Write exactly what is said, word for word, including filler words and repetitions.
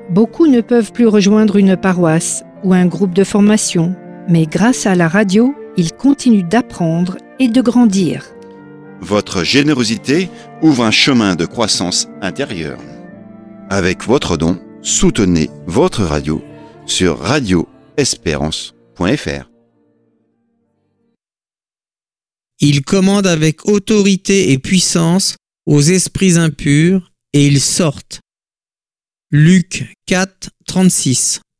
Beaucoup ne peuvent plus rejoindre une paroisse ou un groupe de formation, mais grâce à la radio, ils continuent d'apprendre et de grandir. Votre générosité ouvre un chemin de croissance intérieure. Avec votre don, soutenez votre radio sur radio espérance point f r. Il commande avec autorité et puissance aux esprits impurs et ils sortent. Luc quatre, trente-six.